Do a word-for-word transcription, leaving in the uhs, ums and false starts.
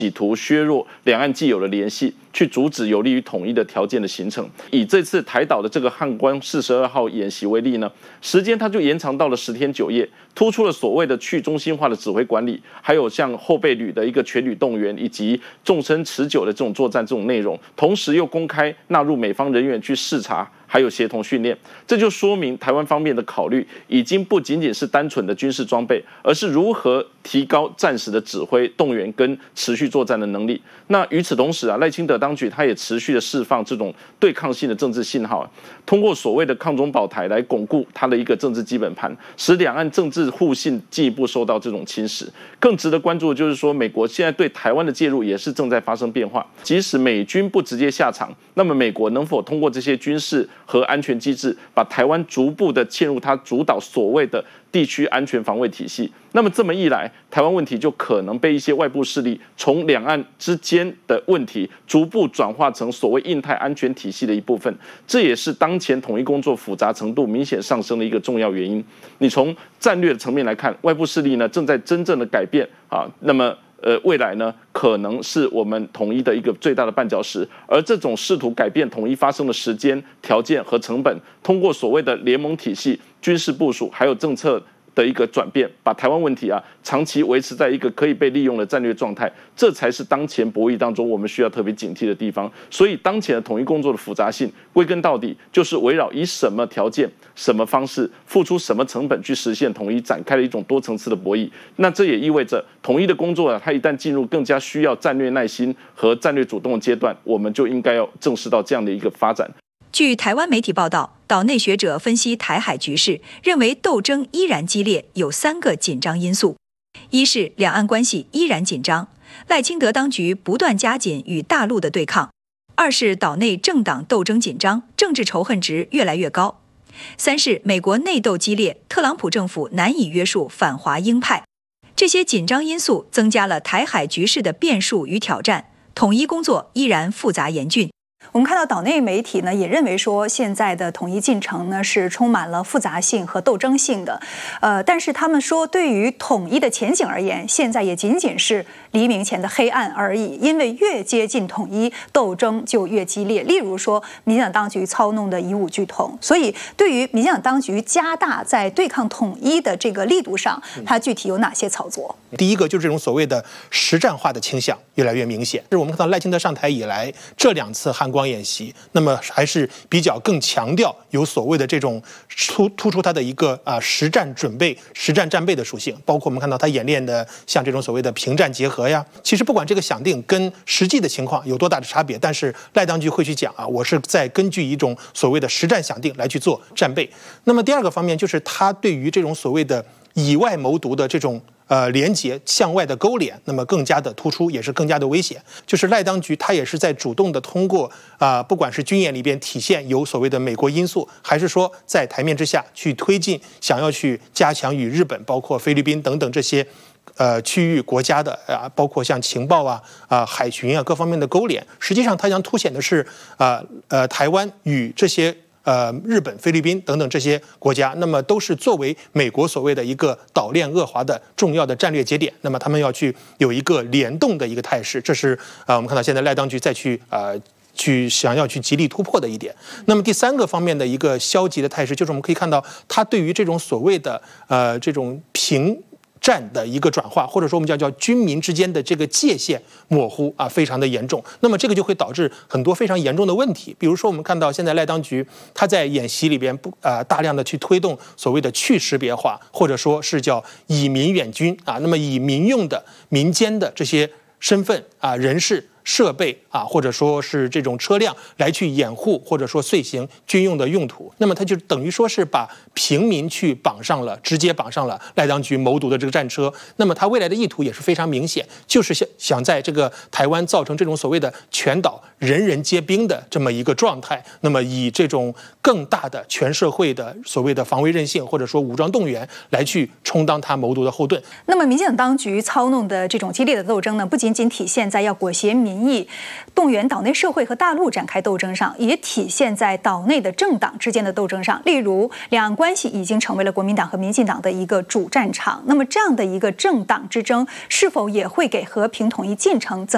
企图削弱两岸既有的联系，去阻止有利于统一的条件的形成。以这次台岛的这个汉光四十二号演习为例呢，时间它就延长到了十天九夜，突出了所谓的去中心化的指挥管理，还有像后备旅的一个全旅动员，以及纵深持久的这种作战这种内容，同时又公开纳入美方人员去视察，还有协同训练，这就说明台湾方面的考虑已经不仅仅是单纯的军事装备，而是如何提高战时的指挥、动员跟持续作战的能力。那与此同时啊，赖清德当局他也持续的释放这种对抗性的政治信号，通过所谓的抗中保台来巩固他的一个政治基本盘，使两岸政治互信进一步受到这种侵蚀。更值得关注的就是说，美国现在对台湾的介入也是正在发生变化。即使美军不直接下场，那么美国能否通过这些军事和安全机制，把台湾逐步的嵌入它主导所谓的地区安全防卫体系？那么这么一来，台湾问题就可能被一些外部势力从两岸之间的问题逐步转化成所谓印太安全体系的一部分。这也是当前统一工作复杂程度明显上升的一个重要原因。你从战略的层面来看，外部势力呢正在真正的改变啊，那么。呃，未来呢，可能是我们统一的一个最大的绊脚石，而这种试图改变统一发生的时间、条件和成本，通过所谓的联盟体系、军事部署，还有政策的一个转变，把台湾问题啊长期维持在一个可以被利用的战略状态，这才是当前博弈当中我们需要特别警惕的地方。所以，当前的统一工作的复杂性，归根到底就是围绕以什么条件、什么方式、付出什么成本去实现统一，展开了一种多层次的博弈。那这也意味着统一的工作啊，它一旦进入更加需要战略耐心和战略主动的阶段，我们就应该要正视到这样的一个发展。 据台湾媒体报道，岛内学者分析台海局势，认为斗争依然激烈，有三个紧张因素：一是两岸关系依然紧张，赖清德当局不断加紧与大陆的对抗；二是岛内政党斗争紧张，政治仇恨值越来越高；三是美国内斗激烈，特朗普政府难以约束反华鹰派。这些紧张因素增加了台海局势的变数与挑战，统一工作依然复杂严峻。 我们看到岛内媒体呢也认为说，现在的统一进程呢是充满了复杂性和斗争性的，呃，但是他们说，对于统一的前景而言，现在也仅仅是黎明前的黑暗而已，因为越接近统一，斗争就越激烈。例如说，民进党当局操弄的以武拒统，所以对于民进党当局加大在对抗统一的这个力度上，它具体有哪些操作？ 第一个就是这种所谓的实战化的倾向越来越明显。是我们看到赖清德上台以来，这两次汉光演习，那么还是比较更强调有所谓的这种突突出它的一个啊实战准备、实战战备的属性。包括我们看到他演练的像这种所谓的平战结合呀。其实不管这个想定跟实际的情况有多大的差别，但是赖当局会去讲啊，我是在根据一种所谓的实战想定来去做战备。那么第二个方面就是他对于这种所谓的以外谋独的这种。呃，连结向外的勾连，那么更加的突出，也是更加的危险。就是赖当局，他也是在主动的通过啊、呃，不管是军演里边体现有所谓的美国因素，还是说在台面之下去推进，想要去加强与日本、包括菲律宾等等这些呃区域国家的啊、呃，包括像情报啊、啊、呃、海巡啊各方面的勾连。实际上，它将凸显的是啊 呃, 呃台湾与这些。呃，日本、菲律宾等等这些国家，那么都是作为美国所谓的一个岛链恶华的重要的战略节点，那么他们要去有一个联动的一个态势，这是呃我们看到现在赖当局再去呃去想要去极力突破的一点。那么第三个方面的一个消极的态势，就是我们可以看到他对于这种所谓的呃这种平。战的一个转化，或者说我们叫叫军民之间的这个界限模糊啊，非常的严重。那么这个就会导致很多非常严重的问题。比如说，我们看到现在赖当局他在演习里边不啊、呃、大量的去推动所谓的去识别化，或者说是叫以民远军啊，那么以民用的民间的这些身份啊人士。设备啊，或者说是这种车辆来去掩护，或者说遂行军用的用途，那么它就等于说是把平民去绑上了，直接绑上了赖当局谋独的这个战车。那么它未来的意图也是非常明显，就是想想在这个台湾造成这种所谓的全岛人人皆兵的这么一个状态。那么以这种更大的全社会的所谓的防卫韧性，或者说武装动员来去充当他谋独的后盾。 那么民进党当局操弄的这种激烈的斗争呢，不仅仅体现在要裹挟民意、动员岛内社会和大陆展开斗争上，也体现在岛内的政党之间的斗争上。例如，两岸关系已经成为了国民党和民进党的一个主战场。那么，这样的一个政党之争，是否也会给和平统一进程增